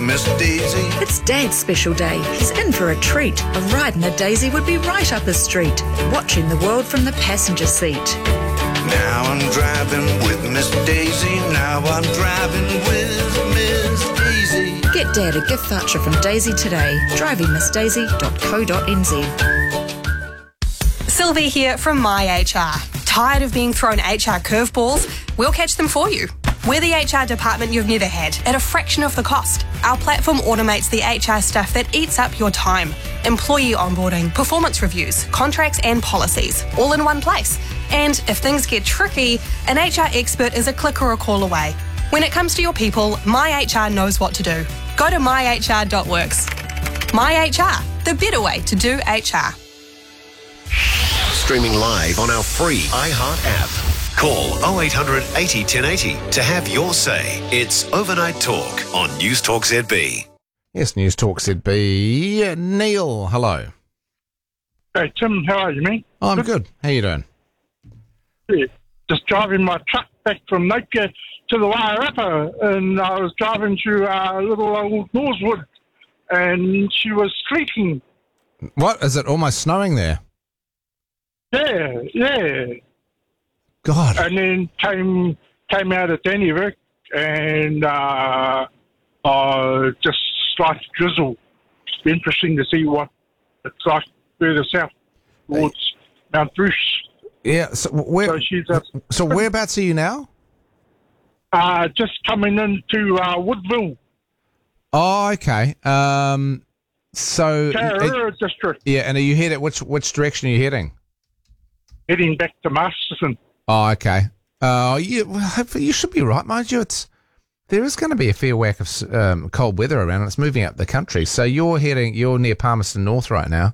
Miss Daisy. It's Dad's special day. He's in for a treat. A ride in a Daisy would be right up his street. Watching the world from the passenger seat. Now I'm driving with Miss Daisy. Now I'm driving with Miss Daisy. Get Dad a gift voucher from Daisy today. drivingmissdaisy.co.nz. Sylvie here from MyHR. Tired of being thrown HR curveballs? We'll catch them for you. We're the HR department you've never had, at a fraction of the cost. Our platform automates the HR stuff that eats up your time. Employee onboarding, performance reviews, contracts and policies, all in one place. And if things get tricky, an HR expert is a click or a call away. When it comes to your people, MyHR knows what to do. Go to myhr.works. MyHR, the better way to do HR. Streaming live on our free iHeart app. Call 0800 80 1080 to have your say. It's Overnight Talk on News Talk ZB. Yes, News Talk ZB. Neil, hello. Hey, Tim, how are you, mate? I'm good. How you doing? Yeah, just driving my truck back from Napier to the Wairarapa, and I was driving through little old Norsewood, and she was sleeting. What? Is it almost snowing there? Yeah. God. And then came out of Dannyvik, and just slight drizzle. It's interesting to see what it's like further south towards Mount Bruce. Yeah. So whereabouts are you now? Just coming into Woodville. Oh, okay. So Tararua district. Yeah, and are you heading? Which direction are you heading? Heading back to Masterton. Oh, okay. Hopefully you should be right, mind you. There is going to be a fair whack of cold weather around, and it's moving up the country. So you're near Palmerston North right now.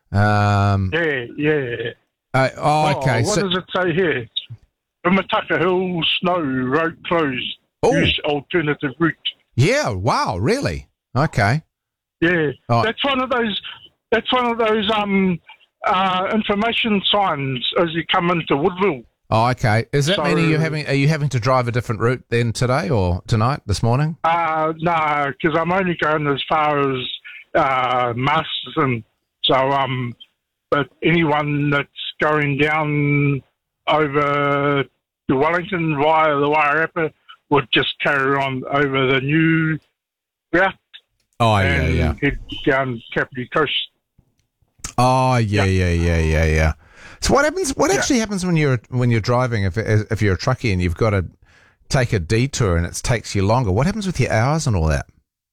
Yeah. Okay. What does it say here? Umataka Hill, snow, road closed. Use alternative route. Yeah. Wow. Really? Okay. Yeah. Oh. That's one of those information signs as you come into Woodville. Oh, okay. Is that meaning are you having to drive a different route then today or tonight, this morning? No, because I'm only going as far as Masterton. So, but anyone that's going down over to Wellington via the Wairarapa would just carry on over the new route. Oh, and yeah. head down Kapiti Coast. Oh, yeah. So what happens? What actually happens when you're driving? If you're a truckie and you've got to take a detour and it takes you longer, what happens with your hours and all that?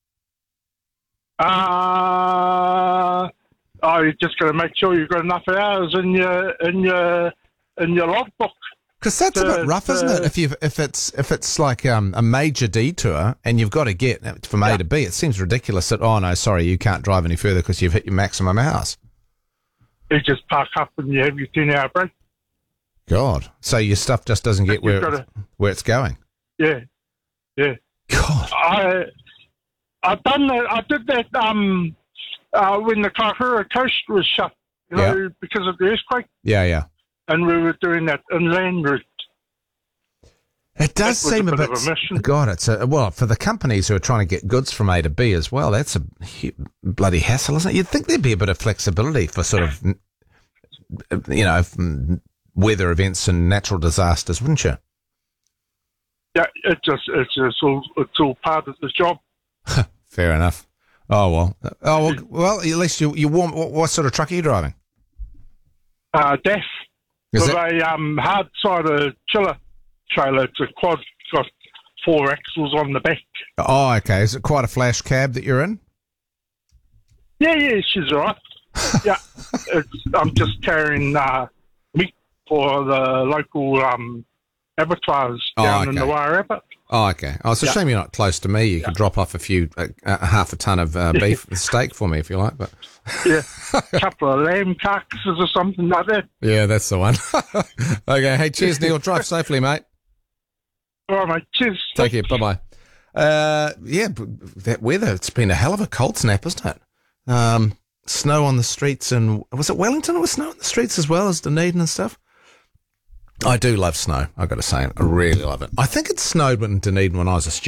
You just got to make sure you've got enough hours in your logbook. Because that's a bit rough, isn't it? If it's like a major detour and you've got to get from A to B, it seems ridiculous that you can't drive any further because you've hit your maximum hours. You just park up and you have your 10-hour break. God, so your stuff just doesn't get where it's going. Yeah. God, I've done that. I did that when the Kaikoura coast was shut, because of the earthquake. Yeah. And we were doing that inland route. It does seem a bit of a mission. God, it's for the companies who are trying to get goods from A to B as well. That's a bloody hassle, isn't it? You'd think there'd be a bit of flexibility for sort of, weather events and natural disasters, wouldn't you? Yeah, it's all part of the job. Fair enough. Well, at least you warm. What sort of truck are you driving? DAF. With a hard-sided chiller trailer. It's a quad, got 4 axles on the back. Oh, okay. Is it quite a flash cab that you're in? Yeah, she's all right. Yeah, I'm just carrying meat for the local abattoirs down in the Wairarapa. Oh, okay. Oh, it's a shame you're not close to me. You could drop off half a ton of beef steak for me if you like. But yeah, a couple of lamb carcasses or something like that. Yeah, that's the one. Okay. Hey, cheers, Neil. Drive safely, mate. All right, mate. Cheers. Take care. Bye-bye. That weather, it's been a hell of a cold snap, isn't it? Snow on the streets, and was it Wellington? It was snow on the streets as well as Dunedin and stuff. I do love snow, I've got to say. I really love it. I think it snowed in Dunedin when I was a student.